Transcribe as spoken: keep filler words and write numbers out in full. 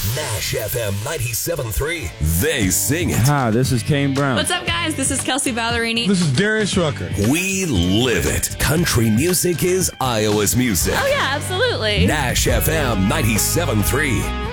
Nash F M ninety-seven point three. They sing it. Hi, this is Kane Brown. What's up, guys? This is Kelsey Ballerini. This is Darius Rucker. We live it. Country music is Iowa's music. Oh, yeah, absolutely. Nash F M ninety-seven point three.